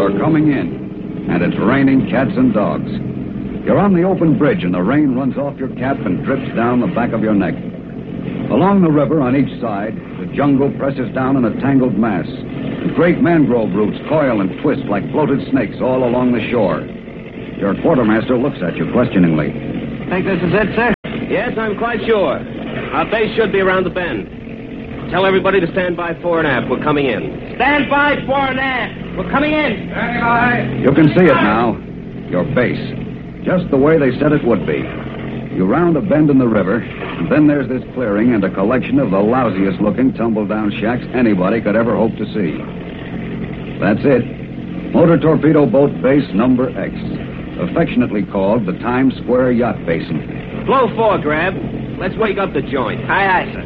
You're coming in, and it's raining cats and dogs. You're on the open bridge, and the rain runs off your cap and drips down the back of your neck. Along the river on each side, the jungle presses down in a tangled mass, and great mangrove roots coil and twist like floated snakes all along the shore. Your quartermaster looks at you questioningly. Think this is it, sir? Yes, I'm quite sure. Our base should be around the bend. Tell everybody to stand by fore and aft. We're coming in. Stand by fore and aft. We're coming in. You can see it now. Your base. Just the way they said it would be. You round a bend in the river, and then there's this clearing and a collection of the lousiest-looking tumble-down shacks anybody could ever hope to see. That's it. Motor Torpedo Boat Base Number X, affectionately called the Times Square Yacht Basin. Blow fore, Grab. Let's wake up the joint. Aye, sir.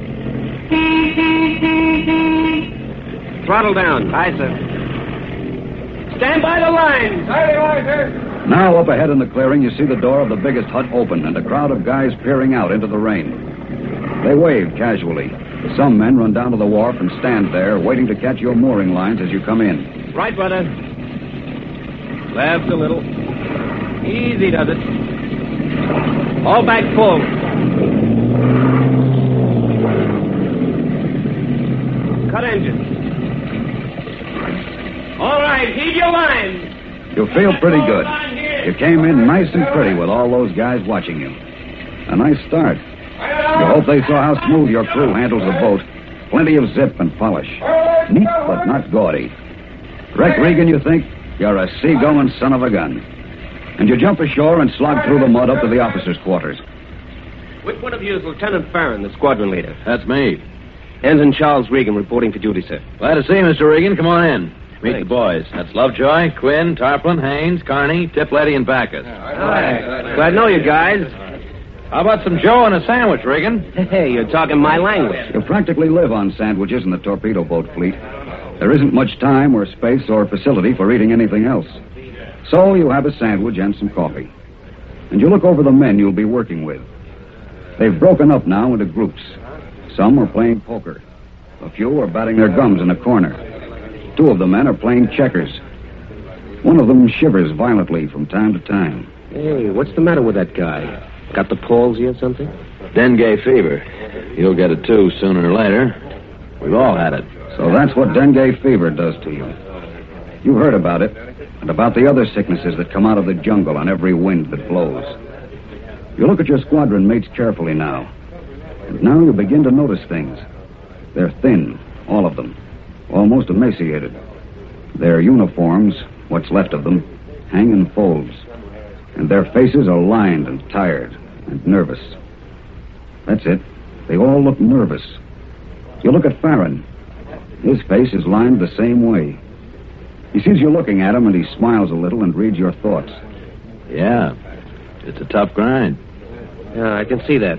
Throttle down. Aye, sir. Stand by the lines. Aye, sir. Now, up ahead in the clearing, you see the door of the biggest hut open and a crowd of guys peering out into the rain. They wave casually. Some men run down to the wharf and stand there, waiting to catch your mooring lines as you come in. Right, brother. Left a little. Easy does it. All back full. Cut engine. All right, heave your line. You feel pretty good. You came in nice and pretty with all those guys watching you. A nice start. You hope they saw how smooth your crew handles the boat. Plenty of zip and polish. Neat, but not gaudy. Wreck Regan, you think? You're a seagoing son of a gun. And you jump ashore and slog through the mud up to the officers' quarters. Which one of you is Lieutenant Farron, the squadron leader? That's me. Ensign Charles Regan reporting for duty, sir. Glad to see you, Mr. Regan. Come on in. Meet Thanks. the boys. That's Lovejoy, Quinn, Tarplin, Haynes, Carney, Tipletty, and Backus. Glad to know you guys. How about some Joe and a sandwich, Regan? Hey, you're talking my language. You practically live on sandwiches in the torpedo boat fleet. There isn't much time or space or facility for eating anything else. So you have a sandwich and some coffee. And you look over the men you'll be working with. They've broken up now into groups. Some are playing poker. A few are batting their gums in a corner. 2 of the men are playing checkers. One of them shivers violently from time to time. Hey, what's the matter with that guy? Got the palsy or something? Dengue fever. You'll get it, too, sooner or later. We've all had it. So that's what dengue fever does to you. You've heard about it, and about the other sicknesses that come out of the jungle on every wind that blows. You look at your squadron mates carefully now. And now you begin to notice things. They're thin, all of them. Almost emaciated. Their uniforms, what's left of them, hang in folds. And their faces are lined and tired and nervous. That's it. They all look nervous. You look at Farron. His face is lined the same way. He sees you looking at him, and he smiles a little and reads your thoughts. Yeah. It's a tough grind. Yeah, I can see that.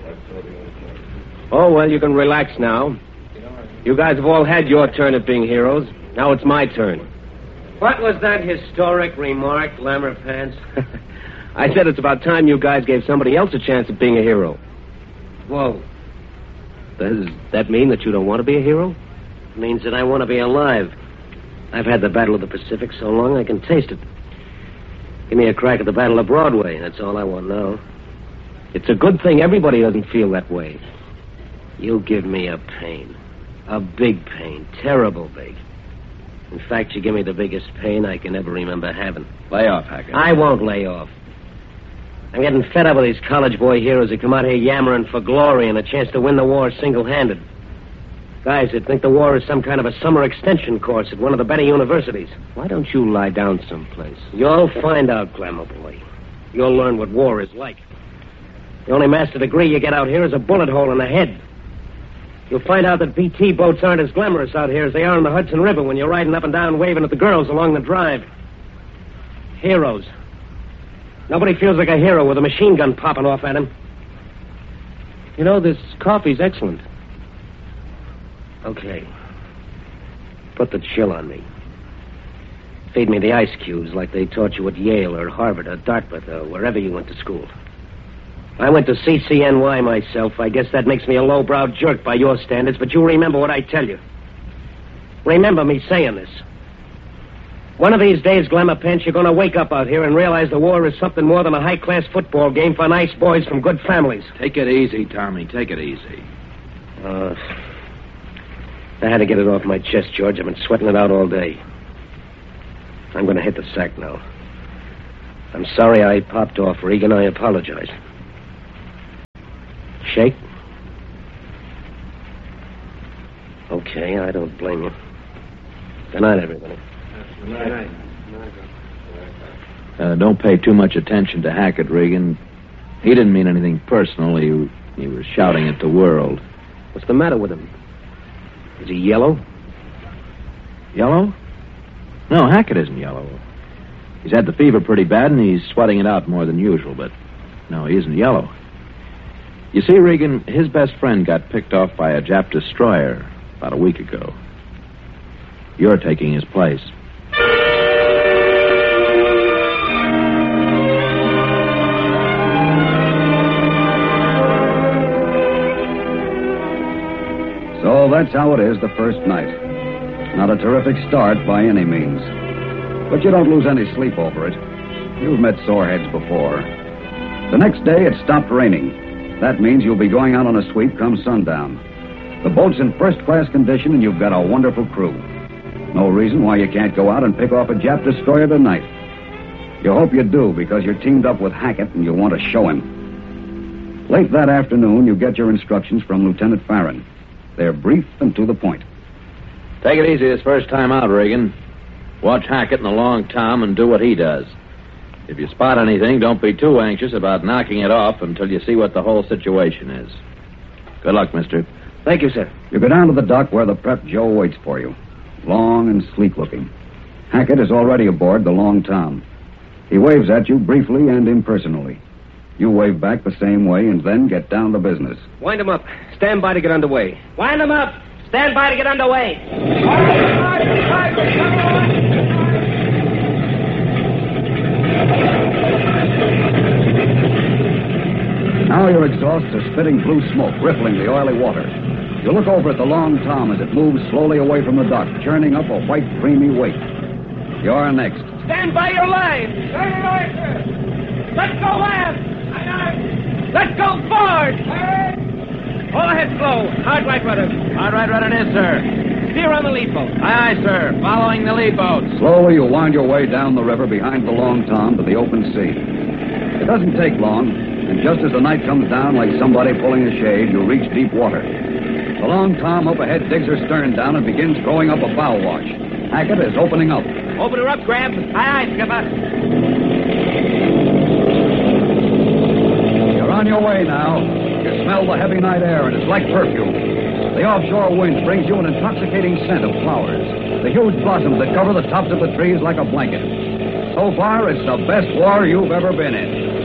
Oh, well, you can relax now. You guys have all had your turn at being heroes. Now it's my turn. What was that historic remark, Glamour Pants? I said it's about time you guys gave somebody else a chance at being a hero. Whoa. Does that mean that you don't want to be a hero? It means that I want to be alive. I've had the Battle of the Pacific so long I can taste it. Give me a crack at the Battle of Broadway. That's all I want now. It's a good thing everybody doesn't feel that way. You give me a pain. A big pain. Terrible big. In fact, you give me the biggest pain I can ever remember having. Lay off, Hackett. I won't lay off. I'm getting fed up with these college boy heroes who come out here yammering for glory and a chance to win the war single-handed. Guys that think the war is some kind of a summer extension course at one of the better universities. Why don't you lie down someplace? You'll find out, Glamour Boy. You'll learn what war is like. The only master degree you get out here is a bullet hole in the head. You'll find out that BT boats aren't as glamorous out here as they are in the Hudson River when you're riding up and down waving at the girls along the drive. Heroes. Nobody feels like a hero with a machine gun popping off at him. You know, this coffee's excellent. Okay. Put the chill on me. Feed me the ice cubes like they taught you at Yale or Harvard or Dartmouth or wherever you went to school. I went to CCNY myself. I guess that makes me a low-browed jerk by your standards, but you remember what I tell you. Remember me saying this. One of these days, Glamour Pants, you're going to wake up out here and realize the war is something more than a high-class football game for nice boys from good families. Take it easy, Tommy. Take it easy. I had to get it off my chest, George. I've been sweating it out all day. I'm going to hit the sack now. I'm sorry I popped off, Regan. I apologize. Shake? Okay, I don't blame you. Good night, everybody. Good night. Don't pay too much attention to Hackett, Regan. He didn't mean anything personal. He was shouting at the world. What's the matter with him? Is he yellow? Yellow? No, Hackett isn't yellow. He's had the fever pretty bad, and he's sweating it out more than usual, but no, he isn't yellow. You see, Regan, his best friend got picked off by a Jap destroyer about a week ago. You're taking his place. So that's how it is the first night. Not a terrific start by any means. But you don't lose any sleep over it. You've met soreheads before. The next day, it stopped raining. That means you'll be going out on a sweep come sundown. The boat's in first-class condition, and you've got a wonderful crew. No reason why you can't go out and pick off a Jap destroyer tonight. You hope you do, because you're teamed up with Hackett, and you want to show him. Late that afternoon, you get your instructions from Lieutenant Farron. They're brief and to the point. Take it easy this first time out, Regan. Watch Hackett and the Long Tom and do what he does. If you spot anything, don't be too anxious about knocking it off until you see what the whole situation is. Good luck, mister. Thank you, sir. You go down to the dock where the Prep Joe waits for you. Long and sleek-looking. Hackett is already aboard the Long Tom. He waves at you briefly and impersonally. You wave back the same way and then get down to business. Wind him up. Stand by to get underway. Wind him up. Stand by to get underway. Now your exhausts are spitting blue smoke, rippling the oily water. You look over at the Long Tom as it moves slowly away from the dock, churning up a white, creamy wake. You're next. Stand by your line. Stand by, sir. Let's go aft. Let's go forward. All ahead slow. Hard right rudder. Hard right rudder it is, sir. Steer on the lead boat. Aye, aye, sir. Following the lead boat. Slowly you wind your way down the river behind the Long Tom to the open sea. It doesn't take long, and just as the night comes down like somebody pulling a shade, you reach deep water. The Long Tom up ahead digs her stern down and begins throwing up a bow wash. Hackett is opening up. Open her up, Grab. Aye, aye, skipper. You're on your way now. You smell the heavy night air, and it's like perfume. The offshore wind brings you an intoxicating scent of flowers. The huge blossoms that cover the tops of the trees like a blanket. So far, it's the best war you've ever been in.